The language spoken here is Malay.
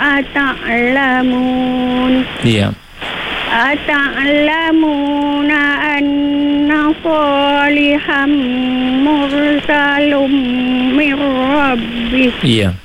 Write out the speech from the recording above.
ata'lamun. Ya. Ata'lamuna anna saliham mursalum min rabbih. Ya.